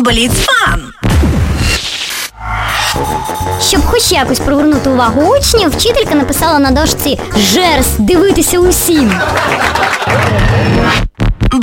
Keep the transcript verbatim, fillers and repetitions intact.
Blitz Fun. Щоб хоч якось привернути увагу учнів, вчителька написала на дошці «Жерсть, дивитися усім».